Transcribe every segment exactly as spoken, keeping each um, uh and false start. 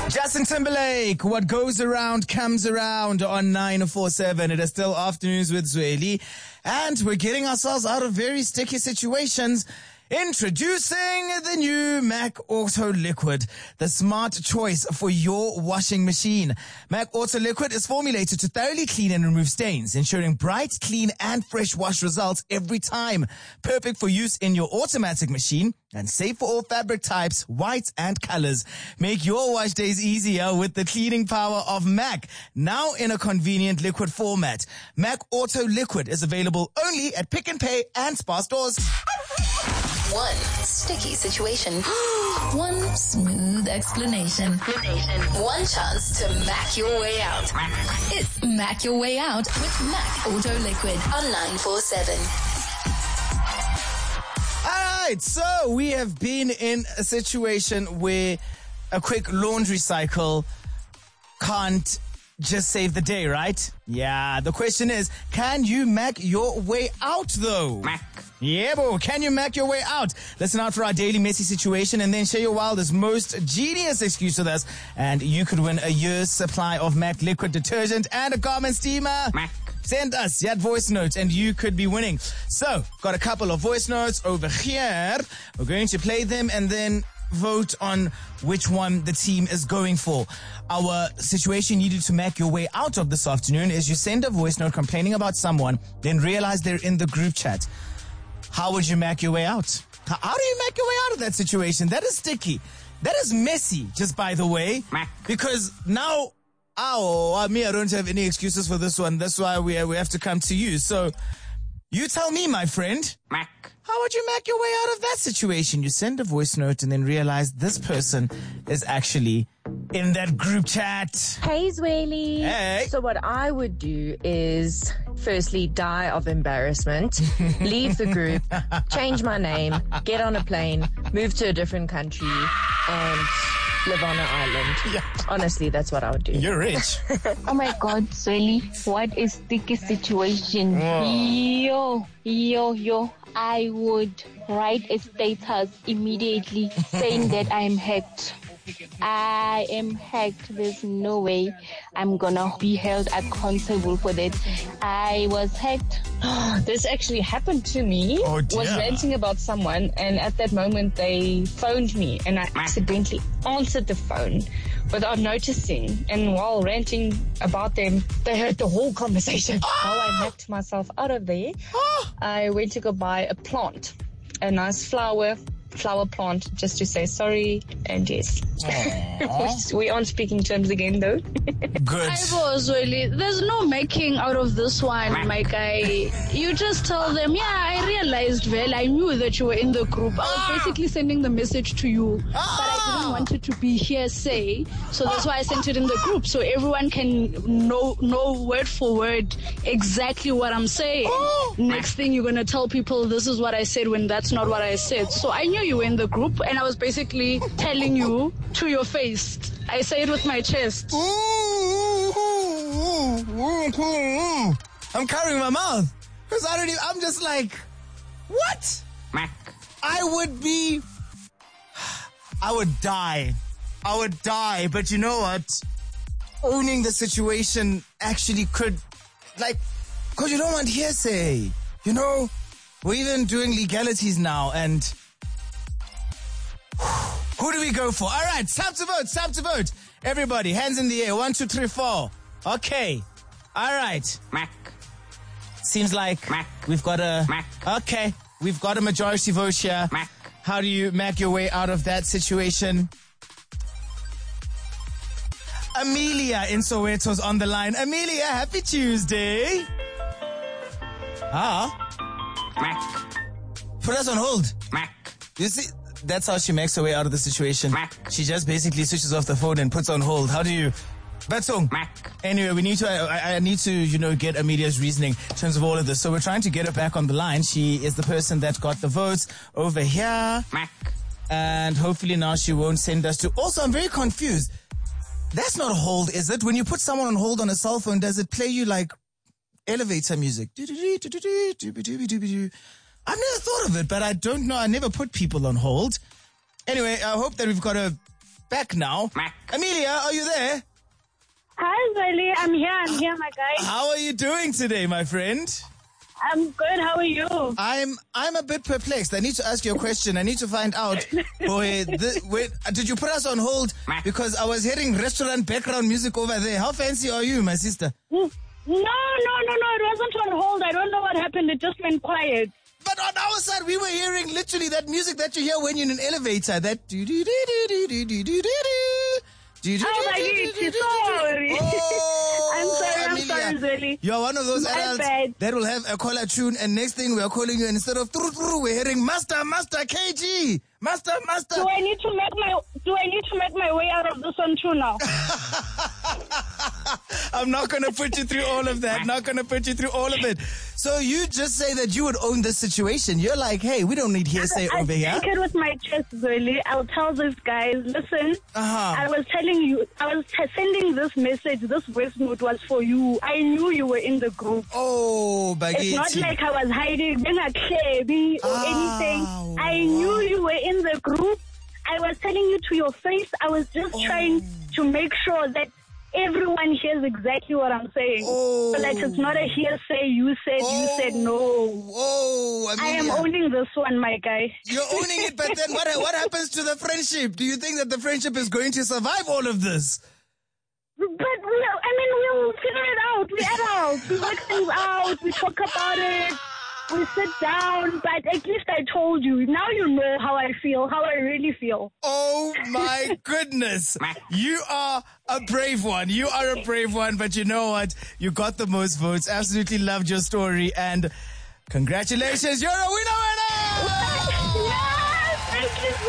Justin Timberlake, what goes around comes around on nine four seven. It is still Afternoons with Zweli, and we're getting ourselves out of very sticky situations. Introducing the new Mac Auto Liquid, the smart choice for your washing machine. Mac Auto Liquid is formulated to thoroughly clean and remove stains, ensuring bright, clean, and fresh wash results every time. Perfect for use in your automatic machine and safe for all fabric types, whites, and colors. Make your wash days easier with the cleaning power of Mac, now in a convenient liquid format. Mac Auto Liquid is available only at Pick and Pay and Spar stores. One sticky situation. One smooth explanation. One chance to Mac your way out. It's Mac Your Way Out with Mac Auto Liquid on nine four seven. All right, so we have been in a situation where a quick laundry cycle can't just save the day, right? Yeah, the question is, can you Mac your way out though? Mac. Yeah, bro, can you Mac your way out? Listen out for our daily messy situation and then share your wildest, most genius excuse with us, and you could win a year's supply of Mac liquid detergent and a garment steamer. Mac. Send us that voice note and you could be winning. So, got a couple of voice notes over here. We're going to play them and then vote on which one the team is going for. Our situation needed to Mac your way out of this afternoon is you send a voice note complaining about someone, then realize they're in the group chat. How would you Mac your way out? How, how do you Mac your way out of that situation? That is sticky. That is messy, just by the way. Mac. Because now, oh, me, I don't have any excuses for this one. That's why we, we have to come to you. So, you tell me, my friend. Mac. How would you Mac your way out of that situation? You send a voice note and then realize this person is actually in that group chat. Hey, Zweli. Hey. So what I would do is firstly die of embarrassment, leave the group, change my name, get on a plane, move to a different country, and live on an island. Yeah. Honestly, that's what I would do. You're rich. Oh my God, Zweli, what a sticky situation. Oh. Yo, yo, yo. I would write a status immediately saying that I am hacked. I am hacked. There's no way I'm gonna be held accountable for that. I was hacked. This actually happened to me. Oh, dear. Was ranting about someone, and at that moment they phoned me, and I accidentally answered the phone without noticing. And while ranting about them, they heard the whole conversation. Oh. How I knocked myself out of there. Oh. I went to go buy a plant, a nice flower. flower plant, just to say sorry, and yes. We aren't speaking terms again though. Good. Zweli, there's no making out of this one, my guy. You just tell them, yeah, I realized, well, I knew that you were in the group. I was basically sending the message to you, but I didn't want it to be hearsay, so that's why I sent it in the group, so everyone can know, know word for word exactly what I'm saying. Next thing you're going to tell people this is what I said when that's not what I said. So I knew you were in the group, and I was basically telling you to your face. I say it with my chest. I'm covering my mouth because I don't even, I'm just like, what? Mac. I would be, I would die. I would die. But you know what? Owning the situation actually could, like, because you don't want hearsay. You know, we're even doing legalities now, and who do we go for? All right, time to vote, time to vote. Everybody, hands in the air. One, two, three, four. Okay. All right. Mac. Seems like Mac. we've got a... Mac. Okay. We've got a majority vote here. Mac. How do you Mac your way out of that situation? Amelia in Soweto's on the line. Amelia, happy Tuesday. Ah. Mac. Put us on hold. Mac. You see, that's how she makes her way out of the situation. Mac. She just basically switches off the phone and puts on hold. How do you... Batsong. Mac. Anyway, we need to, I, I need to, you know, get Amelia's reasoning in terms of all of this. So we're trying to get her back on the line. She is the person that got the votes over here. Mac. And hopefully now she won't send us to... Also, I'm very confused. That's not hold, is it? When you put someone on hold on a cell phone, does it play you like elevator music? I've never thought of it, but I don't know. I never put people on hold. Anyway, I hope that we've got a back now. Amelia, are you there? Hi, Zweli. I'm here. I'm here, my guy. How are you doing today, my friend? I'm good. How are you? I'm I'm a bit perplexed. I need to ask you a question. I need to find out. Boy, the, wait, did you put us on hold? Because I was hearing restaurant background music over there. How fancy are you, my sister? No, no, no, no. It wasn't on hold. I don't know what happened. It just went quiet. But on our side, we were hearing literally that music that you hear when you're in an elevator. That do do do do do do do do. Oh my God, sorry. Oh, I'm sorry, I'm Amelia, sorry, Zweli. You're one of those My adults bad. that will have a caller tune, and next thing we are calling you, and instead of through through, we're hearing Master, Master K G, Master, Master. Do I need to make my Do I need to make my way out of this one too now? I'm not going to put you through all of that. Not going to put you through all of it. So you just say that you would own this situation. You're like, hey, we don't need hearsay I over here. take it with my chest, Zweli. I'll tell these guys, listen, Uh-huh. I was telling you, I was t- sending this message, this voice note was for you. I knew you were in the group. Oh, It's not Bageti. like I was hiding, being a baby or Ah, anything. I knew you were in the group. I was telling you to your face. I was just Oh. trying to make sure that everyone hears exactly what I'm saying. Oh. So that it's not a hearsay, you said, you said no. Oh, I am Amelia. owning this one, my guy. You're owning it, but then what, what happens to the friendship? Do you think that the friendship is going to survive all of this? But, we, I mean, we'll figure it out. We adults. We work things out. We talk about it. We sit down. But at least I told you. Now you know how I feel, how I really feel. Oh my goodness. You are a brave one. You are a brave one, but you know what? You got the most votes. Absolutely loved your story, and congratulations. You're a winner, winner! Yes! Thank you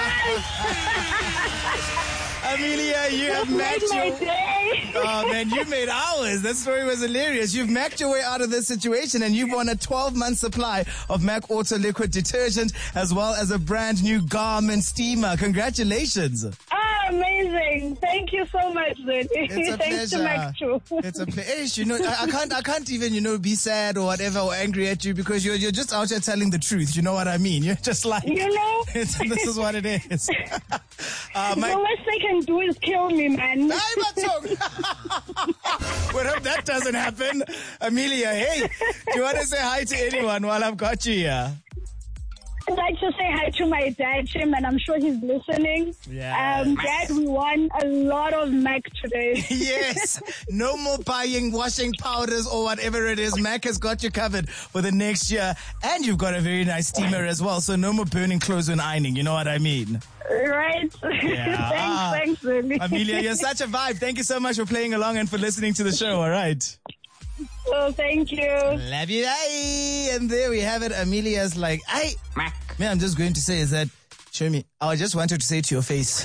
so much. Amelia, you have You've made matched my your... day. Oh man, you made ours. That story was hilarious. You've macked your way out of this situation, and you've won a twelve-month supply of Mac Auto Liquid Detergent, as well as a brand new Garmin steamer. Congratulations. Oh, amazing. Thank you so much, Zweli. It's a Thanks pleasure. to Mac True. It's a pleasure. You know, I, I can't, I can't even, you know, be sad or whatever or angry at you because you're, you're just out here telling the truth. You know what I mean? You're just like, You know? it's, this is what it is. uh, my, The worst they can do is kill me, man. Hey, Matsong. Well, hope that doesn't happen. Amelia, hey, do you want to say hi to anyone while I've got you here? I'd like to say hi to my dad, Jim, and I'm sure he's listening. Yeah. Um, Dad, we won a lot of Mac today. Yes. No more buying washing powders or whatever it is. Mac has got you covered for the next year. And you've got a very nice steamer as well. So no more burning clothes when ironing. You know what I mean? Right? Yeah. thanks, thanks, really. Amelia, you're such a vibe. Thank you so much for playing along and for listening to the show. All right. Oh, thank you. Love you. Bye. And there we have it. Amelia's like, I, man, I'm just going to say is that, show me. I just wanted to say to your face,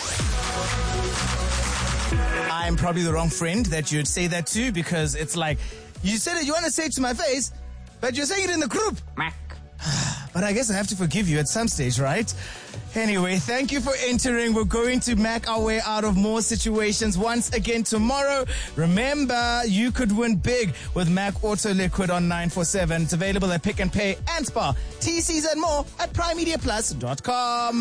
I'm probably the wrong friend that you'd say that to, because it's like, you said it, you want to say it to my face, but you're saying it in the group. But I guess I have to forgive you at some stage, right? Anyway, thank you for entering. We're going to Mac our way out of more situations once again tomorrow. Remember, you could win big with Mac Auto Liquid on nine four seven. It's available at Pick and Pay and Spar. T Cs and more at prime media plus dot com.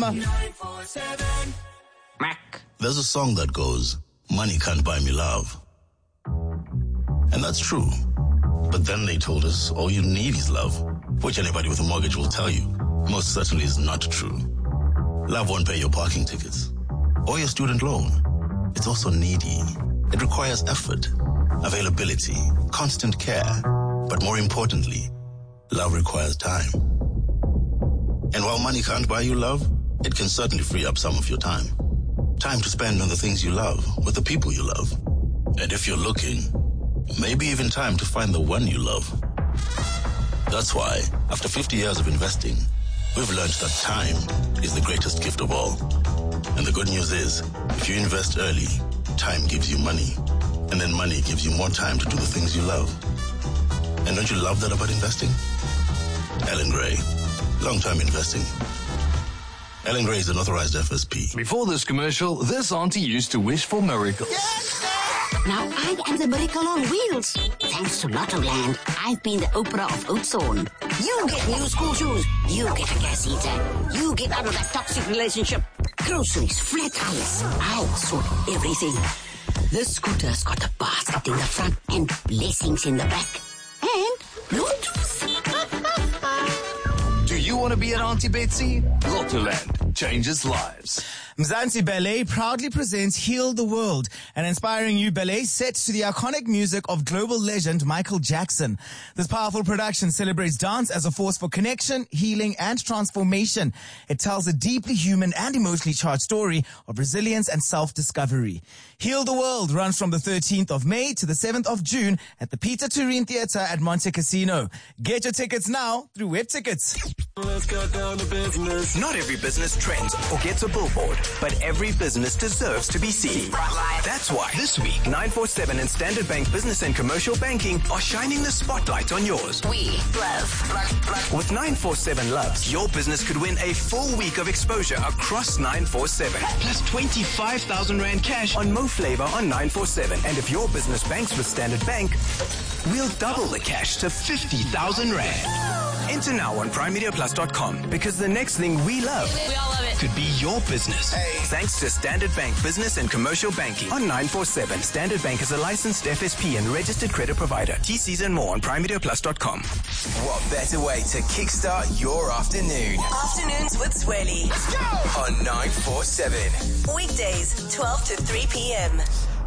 Mac. There's a song that goes, money can't buy me love. And that's true. But then they told us all you need is love, which anybody with a mortgage will tell you most certainly is not true. Love won't pay your parking tickets or your student loan. It's also needy. It requires effort, availability, constant care. But more importantly, love requires time. And while money can't buy you love, it can certainly free up some of your time. Time to spend on the things you love with the people you love. And if you're looking, maybe even time to find the one you love. That's why, after fifty years of investing, we've learned that time is the greatest gift of all. And the good news is, if you invest early, time gives you money. And then money gives you more time to do the things you love. And don't you love that about investing? Ellen Gray, long-term investing. Ellen Gray is an authorized F S P. Before this commercial, this auntie used to wish for miracles. Now I am the miracle on wheels. Thanks to Lotto Land, I've been the Oprah of Oatsorn. You get new school shoes. You get a gas heater. You get out of that toxic relationship. groceries, flat tires. I'll sort everything. This scooter's got a basket in the front and blessings in the back. And Bluetooth. Do you want to be an Auntie Betsy? Lottoland changes lives. Mzansi Ballet proudly presents Heal the World, an inspiring new ballet set to the iconic music of global legend Michael Jackson. This powerful production celebrates dance as a force for connection, healing, and transformation. It tells a deeply human and emotionally charged story of resilience and self-discovery. Heal the World runs from the thirteenth of May to the seventh of June at the Peter Turin Theatre at Monte Casino. Get your tickets now through Web Tickets. Let's go down to business. Not every business trends or gets a billboard, but every business deserves to be seen. That's why this week, nine four seven and Standard Bank Business and Commercial Banking are shining the spotlight on yours. We love. With nine four seven Loves, your business could win a full week of exposure across nine four seven, plus twenty-five thousand rand cash on Mo Flavor on nine four seven. And if your business banks with Standard Bank, we'll double the cash to fifty thousand rand. Enter now on prime media plus dot com, because the next thing we love, We all love it. could be your business. Thanks to Standard Bank Business and Commercial Banking on nine four seven. Standard Bank is a licensed F S P and registered credit provider. T Cs and more on prime media plus dot com. What better way to kickstart your afternoon? Afternoons with Swirly. On nine four seven. Weekdays, twelve to three p.m.